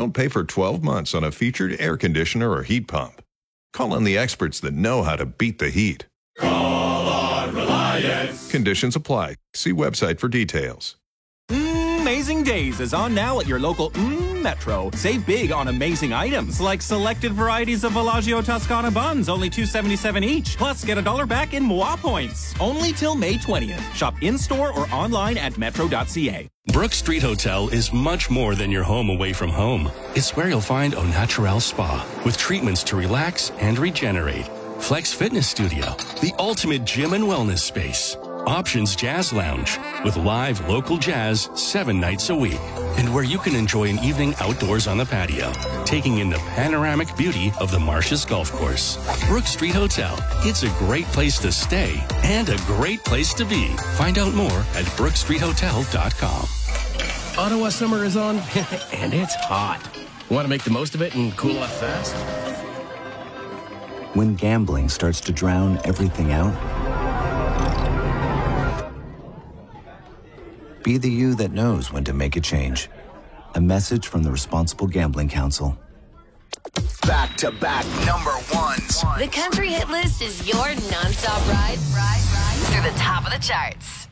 don't pay for 12 months on a featured air conditioner or heat pump. Call on the experts that know how to beat the heat. Call on Reliance. Conditions apply. See website for details. Amazing Days is on now at your local Metro. Save big on amazing items like selected varieties of Villaggio Toscana buns, only $2.77 each. Plus, get $1 back in Moi points. Only till May 20th. Shop in-store or online at metro.ca. Brook Street Hotel is much more than your home away from home. It's where you'll find Au Naturel Spa with treatments to relax and regenerate. Flex Fitness Studio, the ultimate gym and wellness space. Options Jazz Lounge with live local jazz 7 nights a week. And where you can enjoy an evening outdoors on the patio, taking in the panoramic beauty of the Marshes Golf Course. Brook Street Hotel. It's a great place to stay and a great place to be. Find out more at brookstreethotel.com. Ottawa summer is on, and it's hot. Want to make the most of it and cool off fast? When gambling starts to drown everything out, be the you that knows when to make a change. A message from the Responsible Gambling Council. Back-to-back number ones. The Country Hit List is your nonstop ride through the top of the charts.